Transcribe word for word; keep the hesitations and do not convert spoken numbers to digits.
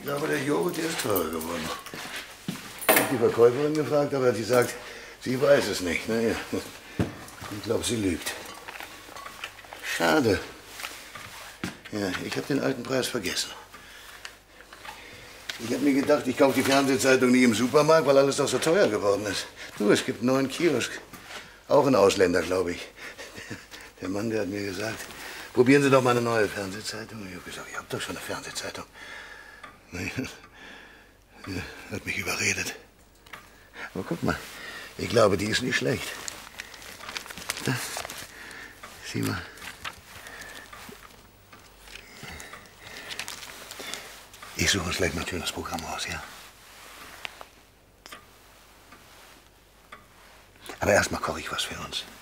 Ich glaube, der Joghurt, der ist teurer geworden. Ich habe die Verkäuferin gefragt, aber die sagt, sie weiß es nicht. Naja, ich glaube, sie lügt. Schade. Ja, ich habe den alten Preis vergessen. Ich habe mir gedacht, ich kaufe die Fernsehzeitung nie im Supermarkt, weil alles doch so teuer geworden ist. Du, es gibt einen neuen Kiosk. Auch ein Ausländer, glaube ich. Der Mann, der hat mir gesagt, probieren Sie doch mal eine neue Fernsehzeitung. Ich habe gesagt, ich habe doch schon eine Fernsehzeitung. Nee, er hat mich überredet. Aber guck mal, ich glaube, die ist nicht schlecht. Na, sieh mal. Ich suche uns gleich mal ein schönes Programm raus, ja? Aber erst mal koche ich was für uns.